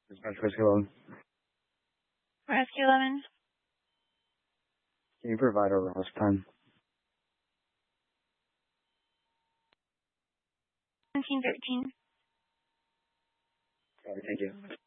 Dispatch Rescue 11. Rescue 11. Can you provide a lost time? 1713. Thank you.